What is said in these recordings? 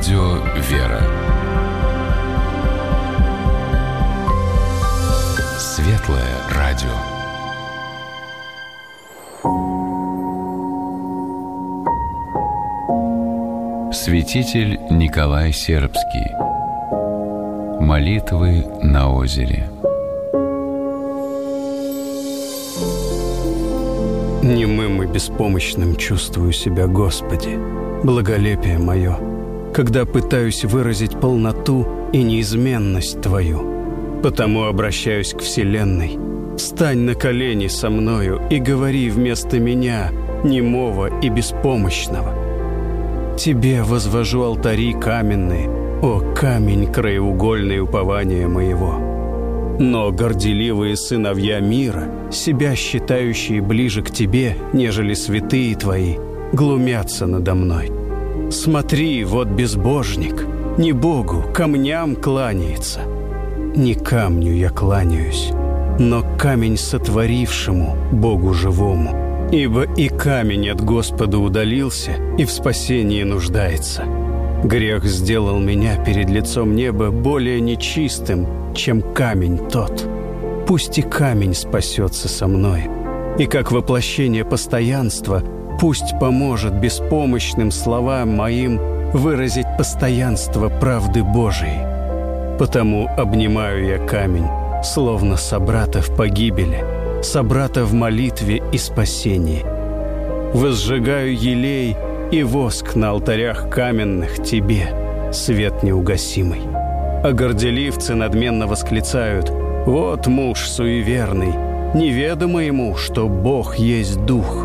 Радио «Вера». Светлое радио. Святитель Николай Сербский. Молитвы на озере. Немым и беспомощным чувствую себя, Господи, благолепие Мое, когда пытаюсь выразить полноту и неизменность Твою. Потому обращаюсь к Вселенной. Встань на колени со мною и говори вместо меня, немого и беспомощного. Тебе возвожу алтари каменные, о камень краеугольный упования моего. Но горделивые сыновья мира, себя считающие ближе к Тебе, нежели святые Твои, глумятся надо мной. Смотри, вот безбожник, не Богу, камням кланяется. Не камню я кланяюсь, но камень сотворившему, Богу живому. Ибо и камень от Господа удалился и в спасении нуждается. Грех сделал меня перед лицом неба более нечистым, чем камень тот. Пусть и камень спасется со мной, и как воплощение постоянства пусть поможет беспомощным словам моим выразить постоянство правды Божией. Потому обнимаю я камень, словно собрата в погибели, собрата в молитве и спасении. Возжигаю елей и воск на алтарях каменных Тебе, свет неугасимый. А горделивцы надменно восклицают: вот муж суеверный, неведомо ему, что Бог есть Дух.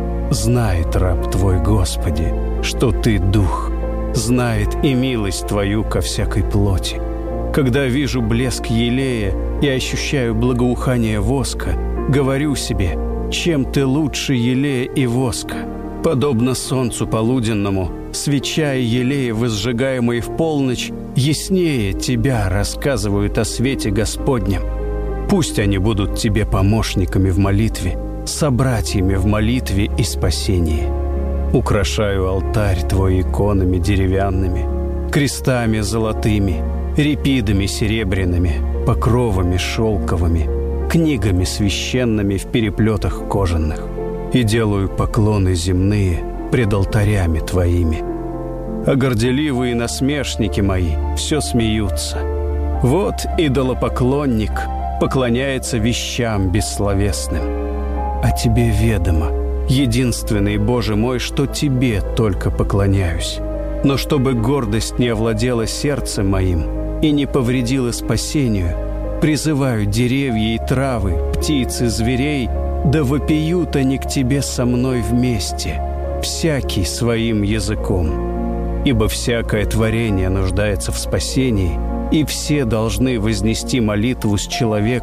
Знает раб Твой, Господи, что Ты Дух, знает и милость Твою ко всякой плоти. Когда вижу блеск елея и ощущаю благоухание воска, говорю себе: чем Ты лучше елея и воска? Подобно солнцу полуденному, свеча и елея, возжигаемые в полночь, яснее Тебя рассказывают о свете Господнем. Пусть они будут Тебе помощниками в молитве, собратьями в молитве и спасении. Украшаю алтарь Твой иконами деревянными, крестами золотыми, репидами серебряными, покровами шелковыми, книгами священными в переплетах кожаных, и делаю поклоны земные пред алтарями Твоими. А горделивые насмешники мои все смеются. Вот идолопоклонник поклоняется вещам бессловесным. А Тебе ведомо, единственный Боже мой, что Тебе только поклоняюсь. Но чтобы гордость не овладела сердцем моим и не повредила спасению, призываю деревья и травы, птиц и зверей, да вопиют они к Тебе со мной вместе, всякий своим языком. Ибо всякое творение нуждается в спасении, и все должны вознести молитву с человеком